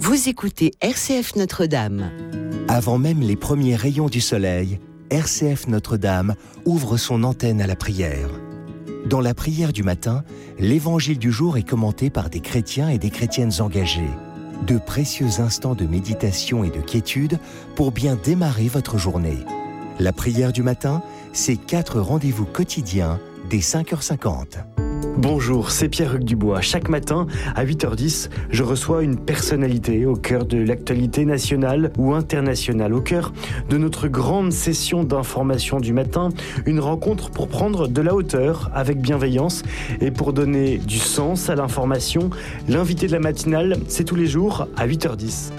Vous écoutez RCF Notre-Dame. Avant même les premiers rayons du soleil, RCF Notre-Dame ouvre son antenne à la prière. Dans la prière du matin, l'évangile du jour est commenté par des chrétiens et des chrétiennes engagés. De précieux instants de méditation et de quiétude pour bien démarrer votre journée. La prière du matin, c'est 4 rendez-vous quotidiens dès 5h50. Bonjour, c'est Pierre-Hugues Dubois. Chaque matin, à 8h10, je reçois une personnalité au cœur de l'actualité nationale ou internationale, au cœur de notre grande session d'information du matin, une rencontre pour prendre de la hauteur avec bienveillance et pour donner du sens à l'information. L'invité de la matinale, c'est tous les jours à 8h10.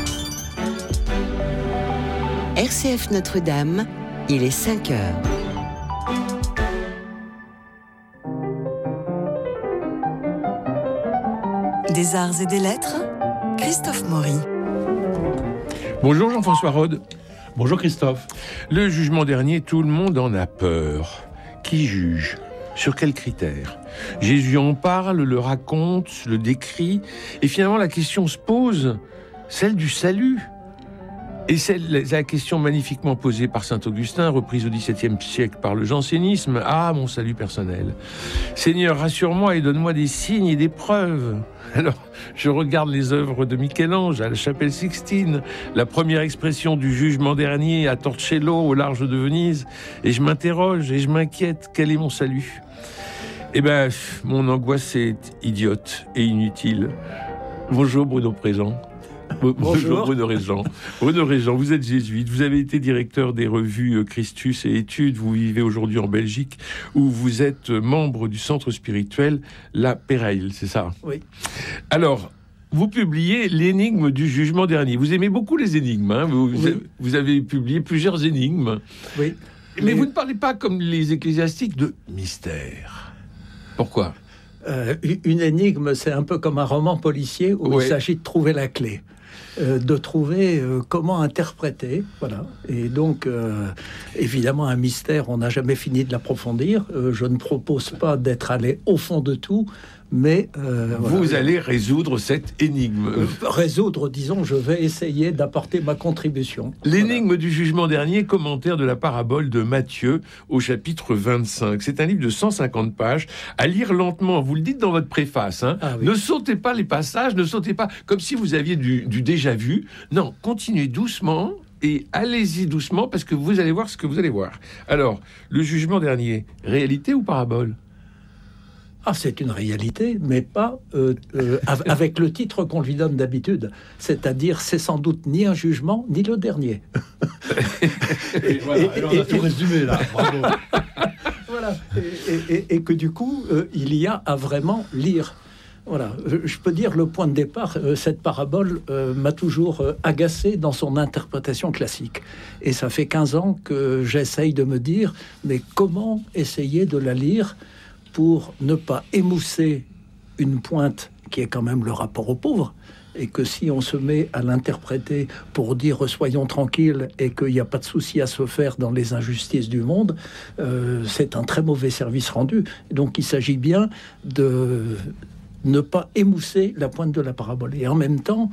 RCF Notre-Dame, il est 5h. Des arts et des lettres, Christophe Maury. Bonjour Jean-François Rode. Bonjour Christophe. Le jugement dernier, tout le monde en a peur. Qui juge ? Sur quels critères ? Jésus en parle, le raconte, le décrit, et finalement la question se pose, celle du salut. Et c'est la question magnifiquement posée par saint Augustin, reprise au XVIIe siècle par le jansénisme. Ah, mon salut personnel. Seigneur, rassure-moi et donne-moi des signes et des preuves. Alors, je regarde les œuvres de Michel-Ange à la chapelle Sixtine, la première expression du jugement dernier à Torcello, au large de Venise, et je m'interroge et je m'inquiète. Quel est mon salut ? Eh ben, mon angoisse est idiote et inutile. Bonjour Bruno Présent. Bonjour Bruno Régent. Bruno Régent, vous êtes jésuite, vous avez été directeur des revues Christus et Études, vous vivez aujourd'hui en Belgique, où vous êtes membre du centre spirituel La Péraille, c'est ça ? Oui. Alors, vous publiez l'énigme du jugement dernier. Vous aimez beaucoup les énigmes, hein ? Vous avez publié plusieurs énigmes. Oui. Mais vous ne parlez pas, comme les ecclésiastiques, de mystère. Pourquoi ? Une énigme, c'est un peu comme un roman policier où il s'agit de trouver la clé. De trouver comment interpréter, voilà. Et donc, évidemment, un mystère, on n'a jamais fini de l'approfondir. Je ne propose pas d'être allé au fond de tout, mais... vous allez résoudre cette énigme. Disons, je vais essayer d'apporter ma contribution. L'énigme du jugement dernier, commentaire de la parabole de Matthieu au chapitre 25. C'est un livre de 150 pages, à lire lentement. Vous le dites dans votre préface. Hein. Ah oui. Ne sautez pas les passages, ne sautez pas comme si vous aviez du déjà vu. Non, continuez doucement et allez-y doucement parce que vous allez voir ce que vous allez voir. Alors, le jugement dernier, réalité ou parabole ? Ah, c'est une réalité, mais pas avec le titre qu'on lui donne d'habitude. C'est-à-dire, c'est sans doute ni un jugement, ni le dernier. Et voilà, on a tout résumé là, bravo. Voilà, et que du coup, il y a à vraiment lire. Voilà, je peux dire le point de départ, cette parabole m'a toujours agacé dans son interprétation classique. Et ça fait 15 ans que j'essaye de me dire, mais comment essayer de la lire pour ne pas émousser une pointe qui est quand même le rapport aux pauvres, et que si on se met à l'interpréter pour dire soyons tranquilles et qu'il n'y a pas de souci à se faire dans les injustices du monde, c'est un très mauvais service rendu. Donc il s'agit bien de ne pas émousser la pointe de la parabole. Et en même temps,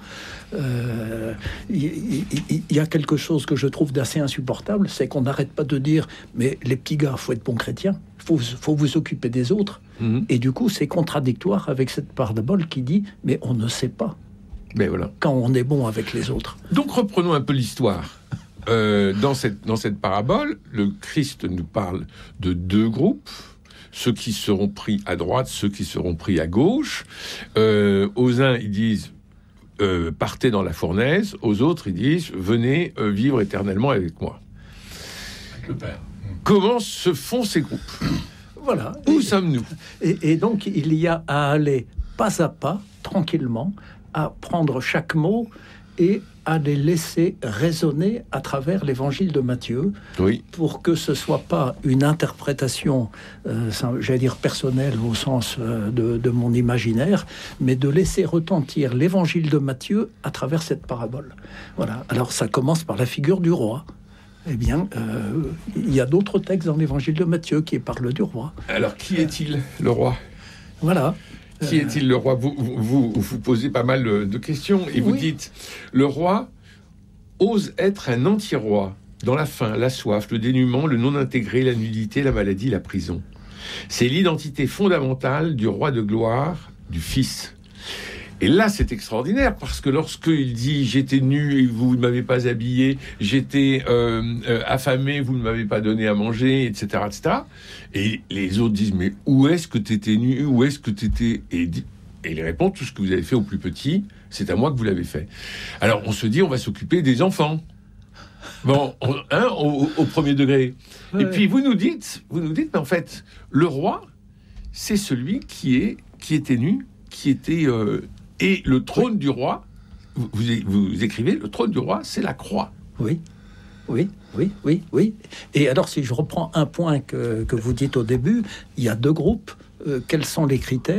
il y a quelque chose que je trouve d'assez insupportable, c'est qu'on n'arrête pas de dire mais les petits gars, faut être bons chrétiens, faut vous occuper des autres. Et du coup, c'est contradictoire avec cette parabole qui dit mais on ne sait pas quand on est bon avec les autres. Donc reprenons un peu l'histoire. Dans cette parabole, le Christ nous parle de 2 groupes. Ceux qui seront pris à droite, ceux qui seront pris à gauche. Aux uns, ils disent partez dans la fournaise. Aux autres, ils disent venez vivre éternellement avec moi. Avec le Père. Comment se font ces groupes ? Voilà. Où sommes-nous ? Et donc, il y a à aller pas à pas, tranquillement, à prendre chaque mot et à les laisser résonner à travers l'évangile de Matthieu, pour que ce soit pas une interprétation, j'allais dire personnelle au sens de mon imaginaire, mais de laisser retentir l'évangile de Matthieu à travers cette parabole. Voilà. Alors ça commence par la figure du roi. Eh bien, il y a d'autres textes dans l'évangile de Matthieu qui parlent du roi. Alors, qui est-il, le roi ? Voilà. Qui est-il le roi ? Vous posez pas mal de questions et vous dites le roi ose être un anti-roi dans la faim, la soif, le dénuement, le non-intégré, la nudité, la maladie, la prison. C'est l'identité fondamentale du roi de gloire, du Fils. Et là, c'est extraordinaire, parce que lorsqu'il dit « j'étais nu et vous ne m'avez pas habillé, j'étais affamé, vous ne m'avez pas donné à manger, etc. etc. » Et les autres disent « mais où est-ce que tu étais nu ? Où est-ce que tu étais ?» Et il répond « tout ce que vous avez fait au plus petit, c'est à moi que vous l'avez fait. » Alors, on se dit « on va s'occuper des enfants. » Bon, au premier degré. Ouais. Et puis vous nous dites, mais en fait, le roi, c'est celui qui était nu, qui était... et le trône du roi, vous écrivez, le trône du roi, c'est la croix. Oui. Et alors, si je reprends un point que vous dites au début, il y a deux groupes. Quels sont les critères ?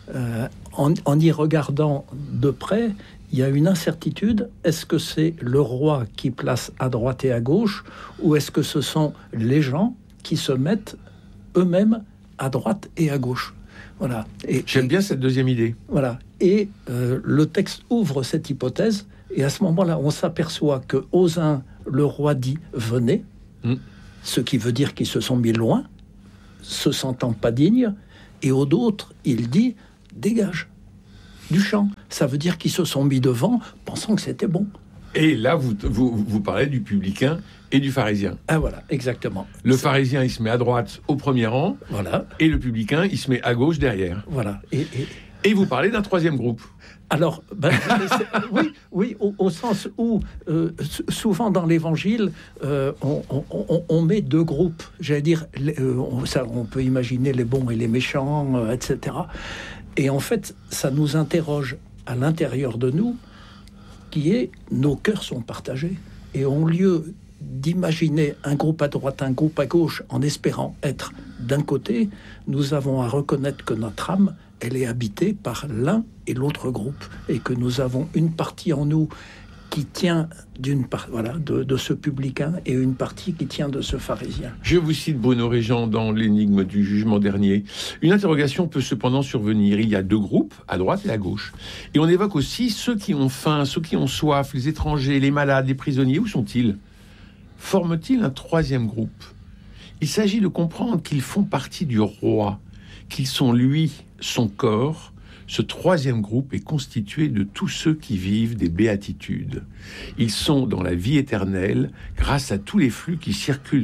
En y regardant de près, il y a une incertitude. Est-ce que c'est le roi qui place à droite et à gauche, ou est-ce que ce sont les gens qui se mettent eux-mêmes à droite et à gauche ? Voilà. J'aime bien cette deuxième idée. Voilà. Et le texte ouvre cette hypothèse, et à ce moment-là, on s'aperçoit que aux uns, le roi dit « venez », ce qui veut dire qu'ils se sont mis loin, se sentant pas dignes, et aux d'autres, il dit « dégage ». Du champ. Ça veut dire qu'ils se sont mis devant, pensant que c'était bon. Et là, vous parlez du publicain et du pharisien. Ah voilà, exactement. Le pharisien, il se met à droite au premier rang, voilà. Et le publicain, il se met à gauche derrière. Voilà. Et vous parlez d'un troisième groupe. Alors, oui, au sens où, souvent dans l'Évangile, on met deux groupes. J'allais dire, on peut imaginer les bons et les méchants, etc. Et en fait, ça nous interroge à l'intérieur de nous, qui est nos cœurs sont partagés. Et au lieu d'imaginer un groupe à droite, un groupe à gauche, en espérant être d'un côté, nous avons à reconnaître que notre âme, elle est habitée par l'un et l'autre groupe, et que nous avons une partie en nous qui tient de ce publicain et une partie qui tient de ce pharisien. Je vous cite Bruno Régent dans l'énigme du jugement dernier. Une interrogation peut cependant survenir. Il y a deux groupes, à droite et à gauche. Et on évoque aussi ceux qui ont faim, ceux qui ont soif, les étrangers, les malades, les prisonniers. Où sont-ils ? Forment-ils un troisième groupe ? Il s'agit de comprendre qu'ils font partie du roi, qu'ils sont lui, son corps. Ce troisième groupe est constitué de tous ceux qui vivent des béatitudes. Ils sont dans la vie éternelle grâce à tous les flux qui circulent